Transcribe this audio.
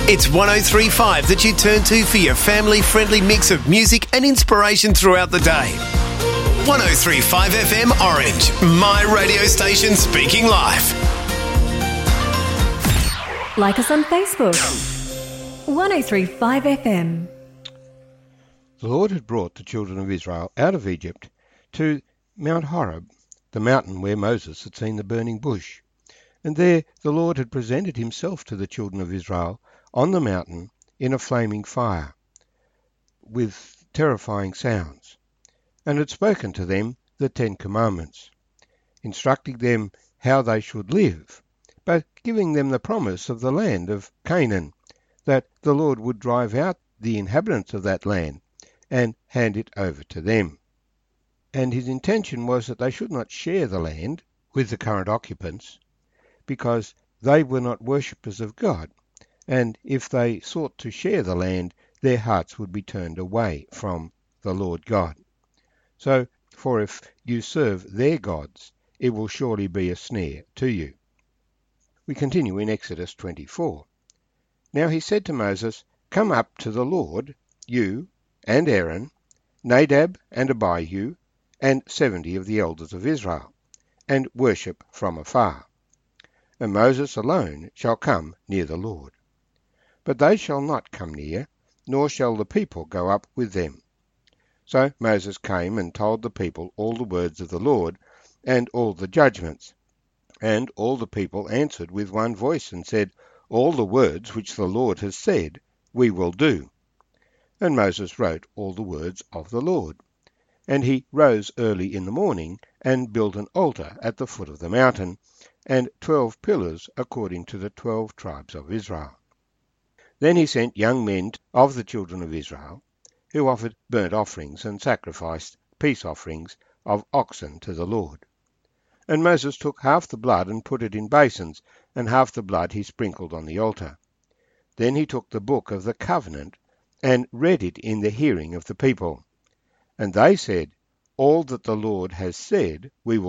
It's 103.5 that you turn to for your family-friendly mix of music and inspiration throughout the day. 103.5 FM Orange, my radio station speaking live. Like us on Facebook. 103.5 FM. The Lord had brought the children of Israel out of Egypt to Mount Horeb, the mountain where Moses had seen the burning bush. And there the Lord had presented himself to the children of Israel on the mountain in a flaming fire, with terrifying sounds, and had spoken to them the 10 Commandments, instructing them how they should live, but giving them the promise of the land of Canaan, that the Lord would drive out the inhabitants of that land and hand it over to them. And his intention was that they should not share the land with the current occupants, because they were not worshippers of God, and if they sought to share the land, their hearts would be turned away from the Lord God. So, for if you serve their gods, it will surely be a snare to you. We continue in Exodus 24. Now he said to Moses, Come up to the Lord, you and Aaron, Nadab and Abihu, and 70 of the elders of Israel, and worship from afar. And Moses alone shall come near the Lord. But they shall not come near, nor shall the people go up with them. So Moses came and told the people all the words of the Lord, and all the judgments. And all the people answered with one voice, and said, All the words which the Lord has said, we will do. And Moses wrote all the words of the Lord. And he rose early in the morning, and built an altar at the foot of the mountain, and 12 pillars according to the 12 tribes of Israel. Then he sent young men of the children of Israel, who offered burnt offerings and sacrificed peace offerings of oxen to the Lord. And Moses took half the blood and put it in basins, and half the blood he sprinkled on the altar. Then he took the book of the covenant, and read it in the hearing of the people. And they said, All that the Lord has said we will